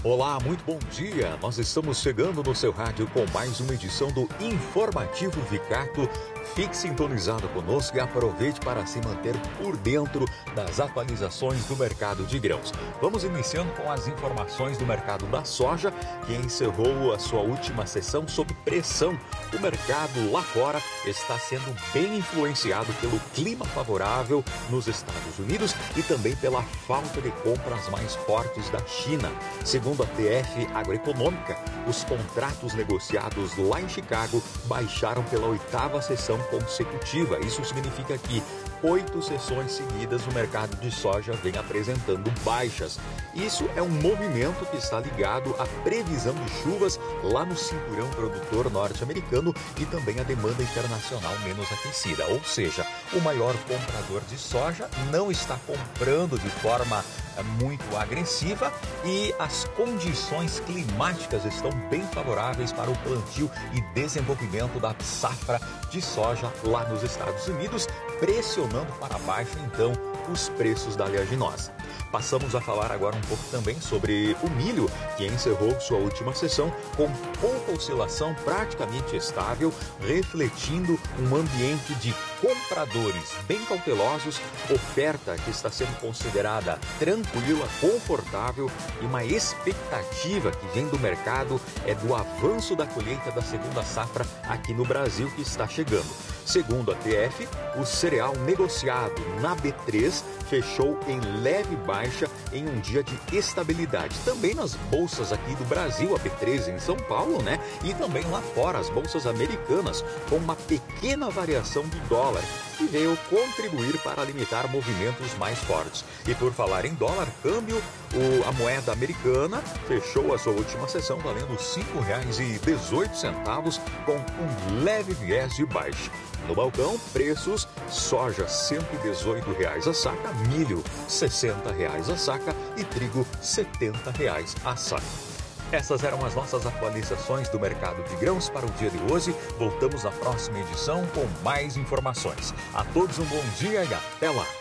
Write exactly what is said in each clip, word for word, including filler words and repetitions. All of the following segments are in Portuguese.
Olá, muito bom dia. Nós estamos chegando no seu rádio com mais uma edição do Informativo Vicato. Fique sintonizado conosco e aproveite para se manter por dentro das atualizações do mercado de grãos. Vamos iniciando com as informações do mercado da soja, que encerrou a sua última sessão sob pressão. O mercado lá fora está sendo bem influenciado pelo clima favorável nos Estados Unidos e também pela falta de compras mais fortes da China. Segundo a T F Agroeconômica, os contratos negociados lá em Chicago baixaram pela oitava sessão consecutiva. Isso significa que oito sessões seguidas o mercado de soja vem apresentando baixas. Isso é um movimento que está ligado à previsão de chuvas lá no cinturão produtor norte-americano e também à demanda internacional menos aquecida. Ou seja, o maior comprador de soja não está comprando de forma muito agressiva e as condições climáticas estão bem favoráveis para o plantio e desenvolvimento da safra de soja lá nos Estados Unidos, pressionando para baixo então os preços da oleaginosa. Passamos a falar agora um pouco também sobre o milho, que encerrou sua última sessão com pouca oscilação, praticamente estável, refletindo um ambiente de compradores bem cautelosos, oferta que está sendo considerada tranquila, confortável e uma expectativa que vem do mercado é do avanço da colheita da segunda safra aqui no Brasil que está chegando. Segundo a T F, o cereal negociado na B três fechou em leve baixa em um dia de estabilidade. Também nas bolsas aqui do Brasil, a B três em São Paulo, né? E também lá fora, as bolsas americanas, com uma pequena variação do dólar, que veio contribuir para limitar movimentos mais fortes. E por falar em dólar, câmbio, o, a moeda americana fechou a sua última sessão valendo cinco reais e dezoito centavos, com um leve viés de baixa. No balcão, preços: soja cento e dezoito reais a saca, milho sessenta reais a saca e trigo setenta reais a saca. Essas eram as nossas atualizações do mercado de grãos para o dia de hoje. Voltamos na próxima edição com mais informações. A todos um bom dia e até lá.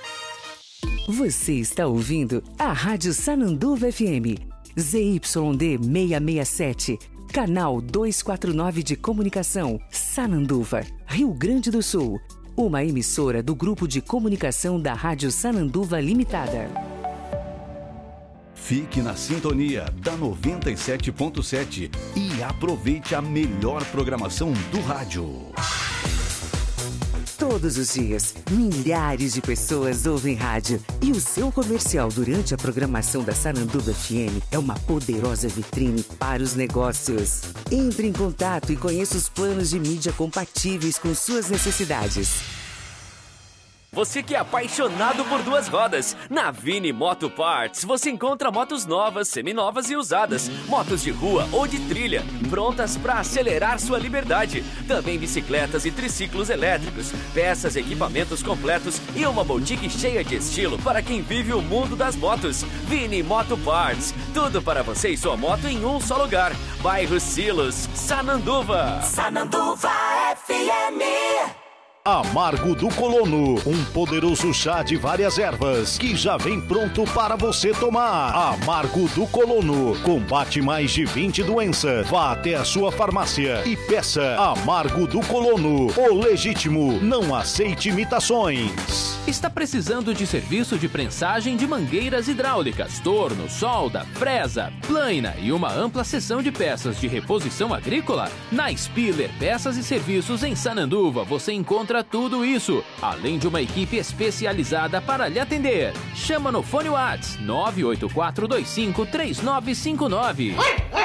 Você está ouvindo a Rádio Sananduva F M, Z Y D seiscentos e sessenta e sete, canal duzentos e quarenta e nove de comunicação, Sananduva, Rio Grande do Sul. Uma emissora do Grupo de Comunicação da Rádio Sananduva Limitada. Fique na sintonia da noventa e sete ponto sete e aproveite a melhor programação do rádio. Todos os dias, milhares de pessoas ouvem rádio e o seu comercial durante a programação da Sananduva F M é uma poderosa vitrine para os negócios. Entre em contato e conheça os planos de mídia compatíveis com suas necessidades. Você que é apaixonado por duas rodas, na Vini Moto Parts você encontra motos novas, seminovas e usadas, motos de rua ou de trilha, prontas para acelerar sua liberdade. Também bicicletas e triciclos elétricos, peças e equipamentos completos e uma boutique cheia de estilo para quem vive o mundo das motos. Vini Moto Parts, tudo para você e sua moto em um só lugar. Bairro Silos, Sananduva. Sananduva F M. Amargo do Colono, um poderoso chá de várias ervas que já vem pronto para você tomar. Amargo do Colono combate mais de vinte doenças. Vá até a sua farmácia e peça Amargo do Colono, o legítimo. Não aceite imitações. Está precisando de serviço de prensagem de mangueiras hidráulicas, torno, solda, fresa, plaina e uma ampla seção de peças de reposição agrícola? Na Spiller Peças e Serviços em Sananduva você encontra tudo isso, além de uma equipe especializada para lhe atender. Chama no fone WhatsApp nove oito quatro dois cinco três nove cinco nove.